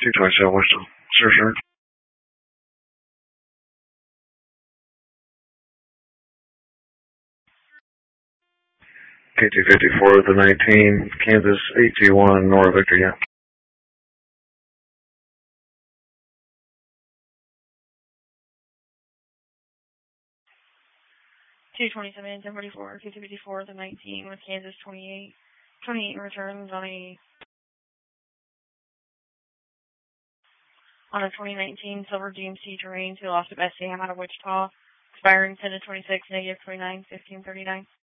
227 West Sir. KT-54 the 19, Kansas 821 Nora Victor, yeah. (227) 1044, KT-54 the 19 with Kansas 28 returns on a 2019 Silver GMC Terrain to lost of SAM out of Wichita, expiring 10/26, -29, 1539.